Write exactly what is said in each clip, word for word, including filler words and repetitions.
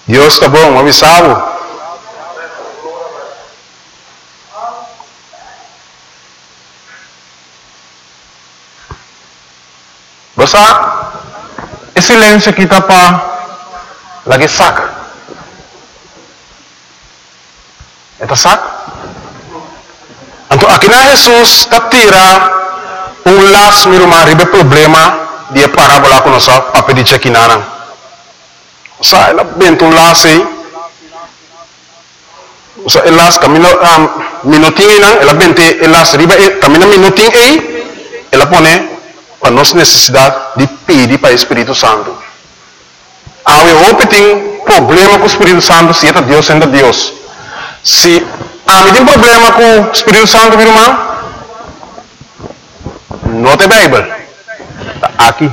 Deus está bom, avisado. Basta, e silêncio que está para lagi saca. Eta saca. Então, aqui na Jesus está tira um laço, meu irmão, ribe problema de parábola com nossa papel de chequinara. Sa ela bento um laço aí. Sa elas camino um, minutinho não, ela bente elas riba camino minutinho aí, ela põe para nossa necessidade de pedir para o Espírito Santo. Há um tem problema com o Espírito Santo, se é Deus sendo Deus. Se há um problema com o Espírito Santo, meu irmão, não tem Bíblia. Está aqui.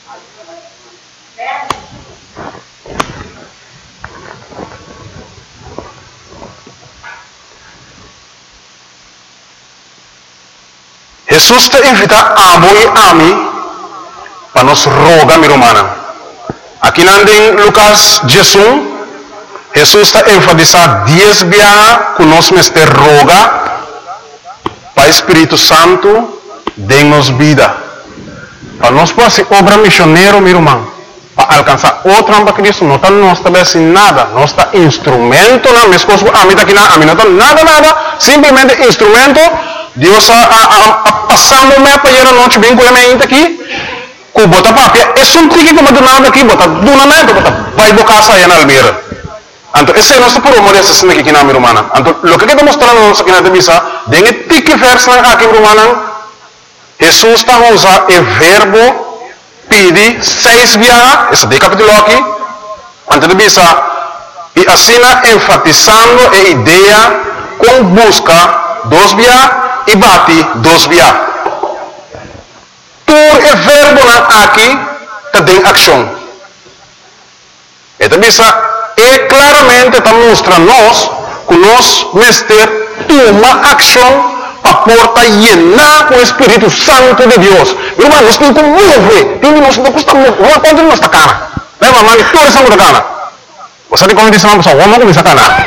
Jesus te invita a amo e ami para nos rogar, meu irmão. Aqui em Lucas Jesus, Jesus está enfatizando dez viagens que nós mestre roga para o Espírito Santo dê-nos vida. Para nós fazer obra missioneira, meu irmão, para alcançar outra para Cristo, não está nós também sem nada, nós está instrumento, não, minhas coisas, a mim está aqui, a mim não está nada, nada, simplesmente instrumento. Deus a, a, a passando me para ir a noite bem com a minha aqui, com bota papia, é só um tique que eu nada aqui, bota duna na bota vai bocar sair na almeira. Então esse é nosso problema dessa cena aqui na minha irmã. Então o que eu estou mostrando nós aqui na missa, dengue tique verso aqui minha irmã. Jesus está usando o verbo pedir seis viagens, esse de capítulo aqui, antes de missa, e assim enfatizando a ideia com busca dos viagens e bate dos viagens. Por o verbo aqui tem ação. Então missa é claramente está mostrando nós que nós mestre toma ação para porta llenar com o Espírito Santo de Deus. Meu irmão, nós temos que mover. Nós não costamos mover. Quanto nós está cara? Lembra, mano? Tudo isso é cara. Você tem como dizer uma pessoa, vamos começar a cara.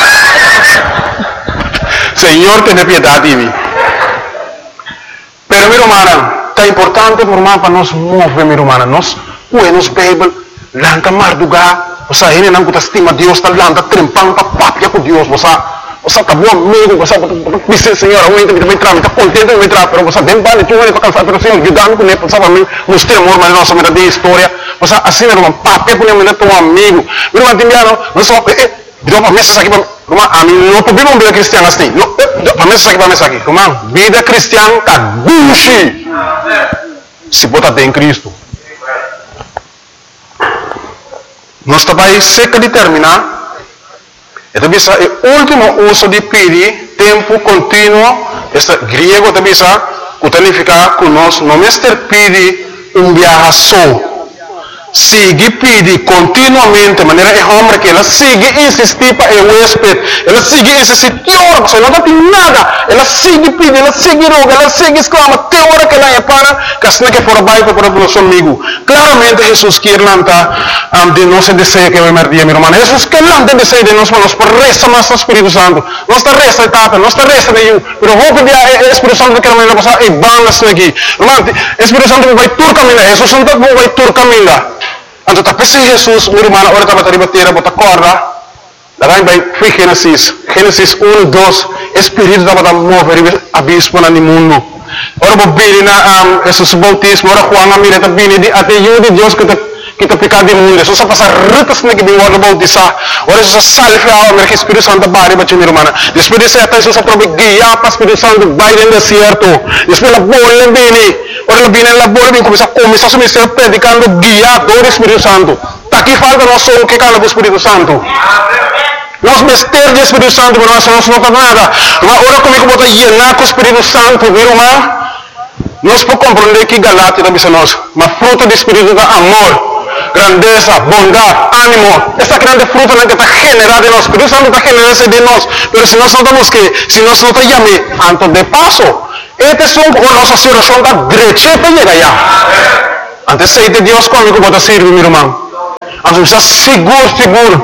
Senhor, tenha piedade de mim. Pero, meu irmão, é importante, meu irmão, para nós mover, meu irmão. Nós, uemos Bíblia, lanta mardugar, você ainda não estima Deus, está lanta trempando para papia com Deus, você você está bom amigo, você dice Senhor, eu ainda me entrar, me está contente me entrar, pero você bem vale, tu vai para cansar, pero Senhor, ajudando com ele, sabe, mim, nos temor, mas nossa vida de história, você assim, meu irmão, papia com ele, teu amigo, meu irmão, tem não, não só, deu uma mesa aqui, irmão, a mim não podemos uma vida cristiana assim, não, para mesa aqui, para mesa aqui, irmão, vida cristiana está buchi, se bota em Cristo. Nós também seca de terminar. Então, o último uso de pedir, tempo contínuo, este griego também significa que nós não mestre pedir um viaje só. Sigue pedir continuamente, de maneira é homem que ela sigue insistir para o huésped, ela sigue insistir, teora, você não tem nada, ela sigue pedir, ela sigue roga, ela sigue exclama, teora que ela é para, que assim que for baixo para o nosso amigo. Claramente Jesus quer lançar um, de nosso desejo que vai merdir, meu irmão. Jesus quer lançar desejo de nós, mas por resta nosso Espírito Santo, nossa resta etapa, nossa resta de eu, mas vou pedir ao Espírito Santo que ela vai passar e banda assim aqui. Irmão, o Espírito Santo vai tur caminhar, Jesus Santo vai tur caminhar. Então, tapi si Jesus, meu irmão, ora estava a bater, bota corda, daí vai, foi Gênesis, Gênesis um, dois, Espírito estava a mover abismo no mundo. Ora, vou vir na Jesus bautismo, ora, Juan, a mira, também, até eu de Deus que kita pecado do mundo, só passa ritas na que vem ora bautizar, ora, só salve a alma, que Espírito Santo bari, bate, meu irmão. Depois de ser até, só prove guiar para o Espírito Santo, vai no deserto, depois a bola vem, ora, ela vem na bola, vem começar a começar a ministério predicando, guiar do Espírito Santo. Aqui falta nós só o que cala do Espírito Santo. Nós mistérios do Espírito Santo, meu irmão, nós não faz nada. Ora, comigo, bota llenar com o Espírito Santo, meu irmão. Nós podemos compreender que Galatia também é nós, mas fruto do Espírito é amor, grandeza, bondade, ânimo. Essa grande fruta que está generada em nós. O Espírito Santo está generando de nós. Mas se nós não estamos que, se nós não estamos chamando, antes de passo, este é a nossa situação da direita para chegar lá. Antes de Deus comigo, pode servir, meu irmão. Antes de estar seguro, seguro.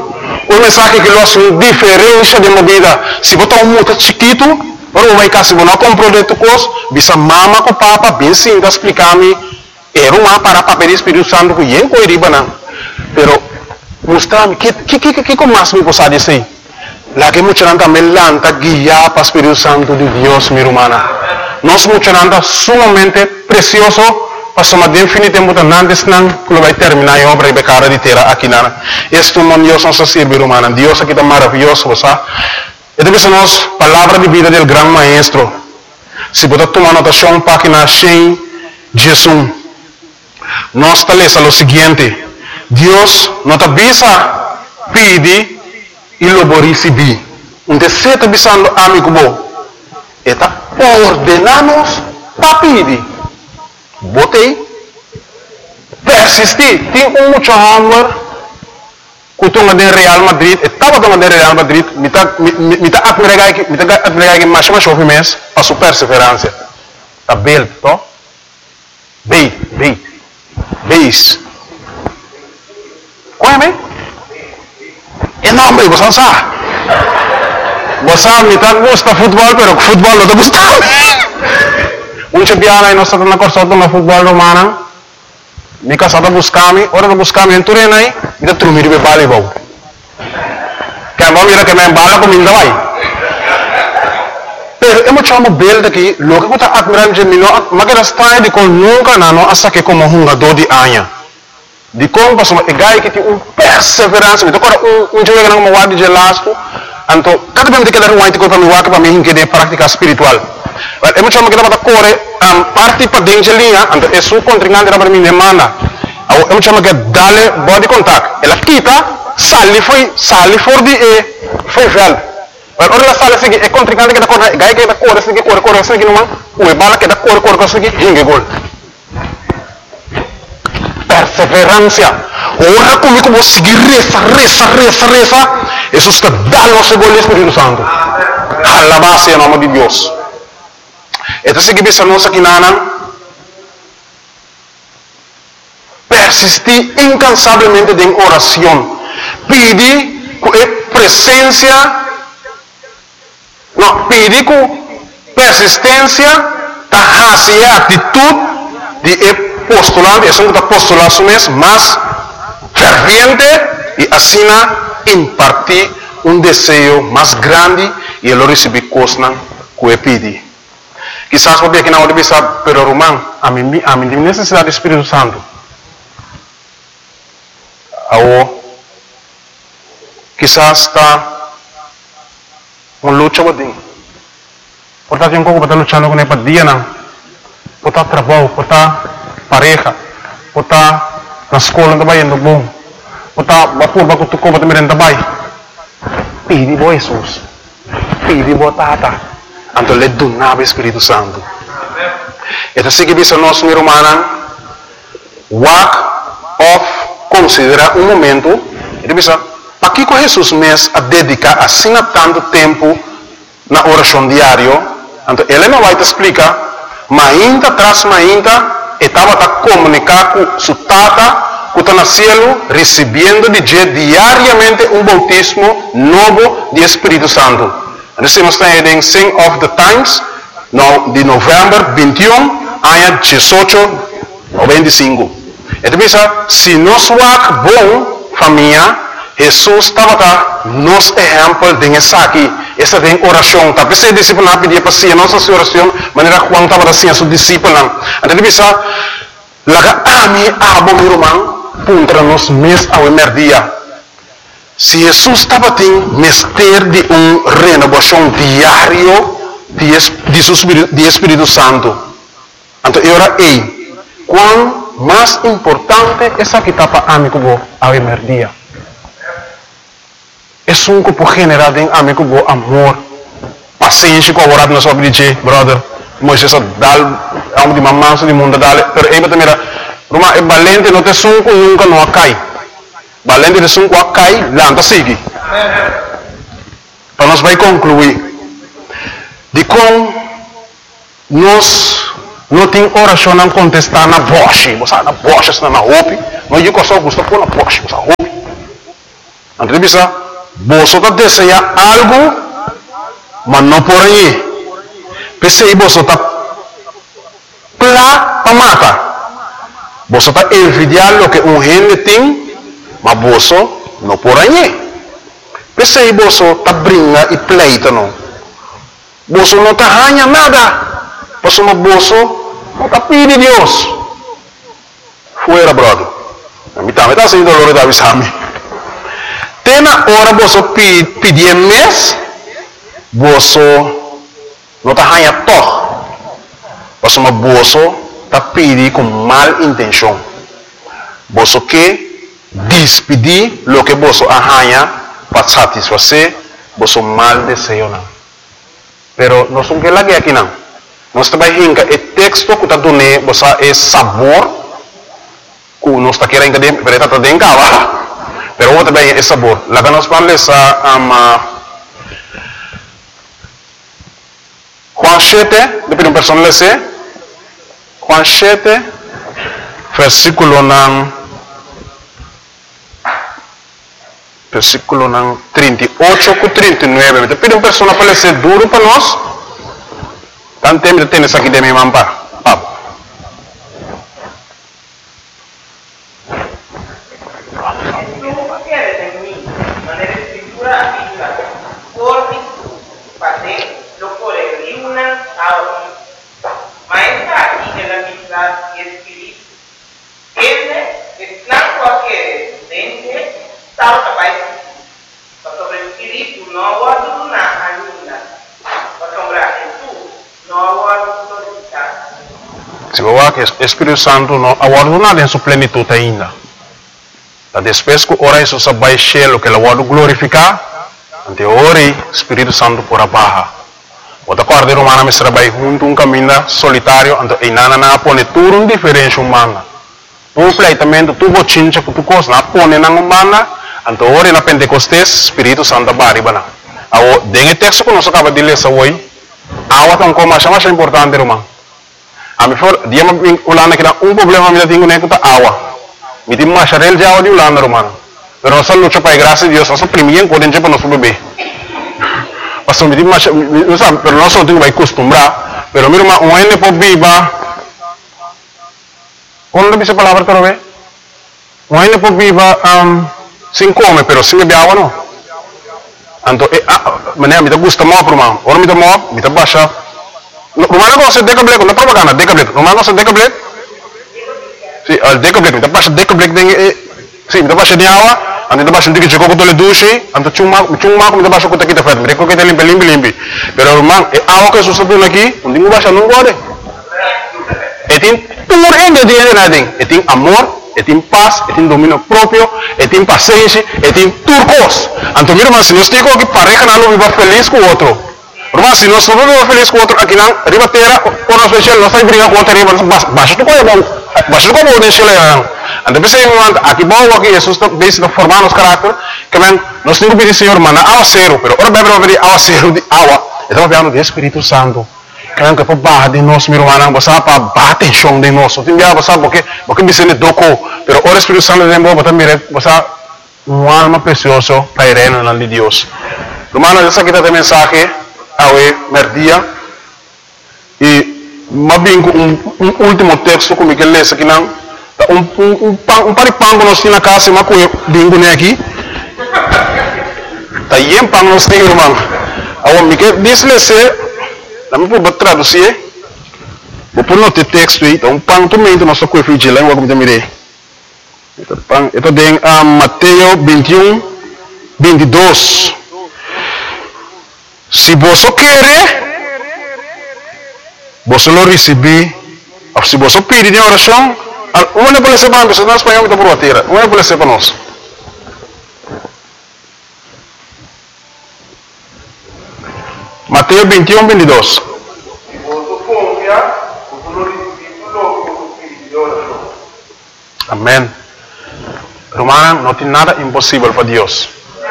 um mensagem que nós diferença de uma vida. Se você está um muito chiquito, ou vai cá, se você não comprou de tu coisa, bisa mama com papa, bem sim, explicar-me, era uma para papel do Espírito Santo que eu não riba não. Pero, mostrar-me, que que que que como mais me possa dizer? Lá que muita gente me lanta guiar para o Espírito Santo de Deus, minha irmã. Nós muita gente sumamente precioso, para uma definitivamente não desnã, que vai terminar a obra e becara de terra aqui na. Este é um Deus nosso ser, minha irmã. Deus aqui está maravilhoso, sabe? E depois nós, palavra de vida do grande maestro. Se você tomar notação, página cem, Jesus. Nós está lendo o seguinte: Deus não está bisa pede e lobo receber. Um terceiro bisando amigo bom. Está ordenando para pedir. Botei. Persistir. Tem um muito amor. Kutunga de Real Madrid. Estava tunga de Real Madrid. Mita mita admirar que mita admirar que mais mais chove mês. A sua perseverança. Tá belo, to? Bem, bem, beis. Qual é mesmo? É nome, você não sabe. Você mita gosta de futebol, pero futebol não te gusta. Um champion nós estamos na corção do futebol romano. Me casada buscar-me, ora não buscar-me em Turena aí, me dá trumir de bala e vou. Quem vai virar que me embala comigo vai. Pero eu me chamo belo daqui, logo que eu estou admirando de mim, mas que está de com nunca não, hasta que como um jogador de anha. De como passou uma gai que tem um perseverança, me toca um um jogo que não me guarda de lasco, então cada vez que eu quero um antigo para me guardar para mim que de prática espiritual. Eu me chamo que estava corre um parte para dentro linha, então é sua contrincante para mim demanda. Eu me chamo que dale body contact. Ela quita, sali foi, sali for de e foi velho. Ora ela sali seguir é contrincante que está corre, gai que está corre, seguir corre corre seguir não, o bala que está corre corre seguir hingue gol. Perseverança. Ora comigo vou seguir reza reza reza reza. Jesus está dando o seu gol Espírito Santo. Alabado em nome de Deus. Então, se você não sabe nada, persistir incansavelmente em oração, pedir com presença, não, pedir com persistência, tahasia, atitude de postulante, é um postulado mesmo, mas ferviente e assim impartir um desejo mais grande e ele receber coisas que pedir. Quizás porque aqui na hora bisa, pero Román, a mim a mim tem necessidade do Espírito Santo. Ao quizás está uma luta com portanto eu pouco para lutar com ele dia não. Porta trabalho, porta pareja, porta na escola também indo bom. Porta vapor bago tu ko também também. Pedi bo Jesus. Pedi bo tata. Então, ele donava o Espírito Santo. Então, se você não é humana, walk off, considera um momento, ele diz, para que Jesus mesmo a dedicar assim a tanto tempo na oração diária? Então, ele não vai te explicar, mas ainda atrás, mas ainda, estava a comunicar com sua tata, que está no céu, recebendo de diariamente um bautismo novo de Espírito Santo. Nós estamos em Sing of the Times, no, de novembro vinte e um, ano dezoito ou vinte e cinco. Então, se nós somos bom família, Jesus estava cá, nos exemplo de essa aqui, essa tem oração. Tapi se discípulo não pedia para si, nossa oração, maneira Juan estava assim, a sua discípulo. Então, bisa, laga ami abo mi irmão, puntra nos mes ao emerdia. Se Jesus estava tendo mestre de uma renovação diária de, de, de Espírito Santo. Então, eu era ei, quão mais importante essa que estava amigo ao emerdia. É um que por generar em amigo amor, paciência com a orada na sua vida, brother. Moisés dal, a um de mamãe do mundo dal, pero ei também era, Roma é valente, não te sunco nunca não cai. Valente de sunco a cai, lanta sigue. Para nós vai concluir. De como nós não tem oração não contestar na voz, você na voz, na roupa, mas eu só gosto de pôr na voz, você roupa. Então, bisa, Boso ta deseja algo, mas não por aí. Pensei, boso ta plá para mata. Boso ta envidiar lo que um gente tem, mas boso não por aí. Pensei, boso ta brinca e pleita não. Boso não ta ganha nada. Boso não boso não ta pide Deus. Fuera, brother. A mim também está sendo dolor da visame. Tena hora boso pedir mês, boso não está ganha toch. Boso não boso ta pedir com mal intenção. Boso que despedir lo que boso arranha para satisfazer boso mal desejo não. Pero nós não quer lagi aqui não. Nós também hinca o texto que está dando boso é sabor que nós está querendo que vereta está dentro lá. Pero outro também é sabor. Lá que nós vamos ler um, Juan sete, depois uma pessoa lê Juan sete, versículo nan versículo nan trinta e oito com trinta e nove. Depois uma pessoa para ler duro para nós. Tanto tempo tem isso aqui de minha mampa. Se você que o Espírito Santo não aguarda em sua plenitude ainda. Depois que ora isso se vai cheio que ele vai glorificar, ante ora o Espírito Santo por abaixo. Outra coisa romana me será vai junto um caminho solitário, ante e nada na pone tudo um diferente humana. Tu pleitamento tu bochincha que tu cos na pone na humana, ante ora na Pentecostes Espírito Santo bari bana. Ao dengue texto que nós acaba de ler essa hoje, awa tão como mais mais importante romano. A mim for dia me ulana que um problema me tenho nem que tá awa. Me tem mais charel já o de ulana romano. Pero nós luta para graça de Deus, nós primeiro podemos para nosso bebê. Passou me tem mais, não sabe, pero nós não temos que acostumbrar. Pero mira uma um ene por viva. Quando dice palavra para ver? Um ene por viva um sem come, pero sem beber água não. Então, mané me dá gusto mal por mão. Ora me dá mal, me dá baixa. Romano não se deca black, não propaganda, deca black. Romano não se deca black. Sim, al deca black, me dá baixa deca black deng eh, sim, me dá baixa de água, ante dá baixa de que chegou com tole duche, ante chuma, chuma me dá baixa com taquita fat, me reco que limpe limpe limpe. Pero romano, é água que susta por aqui, não tem baixa não gode. E tem tudo ainda de nada, e tem amor, e tem paz, e tem domínio próprio, e tem paciência, e tem turcos. Então, mira, mas se nós temos que pareja não viva feliz com o outro. Mas se nós não vivemos feliz com o outro, aqui não, riba terra, ou nós fechamos, nós estamos brigando com o outro, riba, baixa tu coisa bom, baixa tu coisa bom, deixa ele aí. Então, pensei, aqui bom, aqui, Jesus está formando os caráteres, que vem, nós temos que pedir, Senhor, manda água zero, pero ora bebe, vamos pedir água zero de água, estamos falando do Espírito Santo. Que é para barra de nós, meu irmão, você para bater atenção de nós. Tem dia você porque porque me sente doco, pero o Espírito Santo de Deus, você mira, você uma alma preciosa para ir no nome de Deus. Irmão, essa aqui tem mensagem ao merdia e mais bem um, um último texto como que lê aqui não, um um um pão um paripango nós temos na casa, mas com bingo né aqui. Tá aí pão nós temos, irmão. Ao me que diz lê Dami po ba traduzir? Vou pôr no texto aí, então pang também do nosso coelho de língua como também. Então pang, ito din a Mateo vinte e um, vinte e dois. Se você quer, você lo receber. Se você pedir em oração, uma não pode ser para nós, nós espanhol está por a terra. Uma não pode ser para nós. Mateo vinte e um, vinte e dois. Amém. Romana, não tem nada impossível para Deus.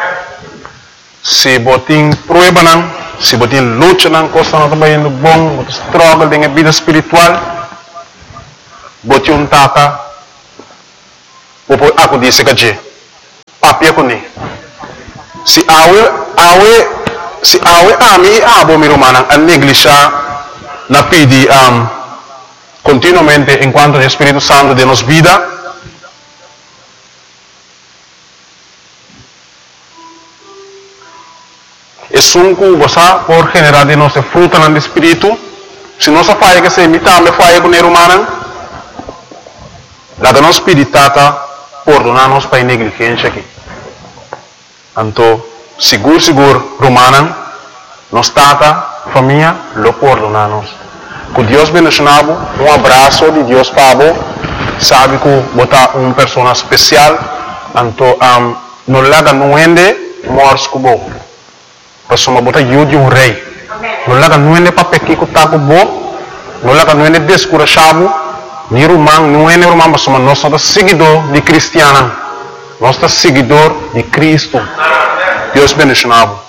Se você tem prueba, se você tem luta, coisa não está indo bom, você struggle em vida espiritual, você um tata, você aku disse que je, papi aku ni. se awe awe se awe ami abo mi romana a negligencia na pidi um, continuamente en cuanto al Espíritu Santo de nos vida. Es un cosa por generar de nuestro fruto en el Espíritu. Si no se falla que se imita, me falla con el humano. La que nos pide tata perdonarnos para negligencia aquí. Entonces, seguro, seguro, romana, nos tata, familia, lo perdonamos. Que Dios bendicionado, un abrazo de Dios para vos. Sabe que vota una persona especial. Entonces, um, no le hagan un ende, mors como vos. Pasoma bota yud yung rei. No la kanuene pa peki ko tako bo. No la kanuene descurachavo. Ni rumang, nuene rumang pasoma nós somos seguidor de cristiana. Nós somos seguidor de Cristo. Deus bendicionado.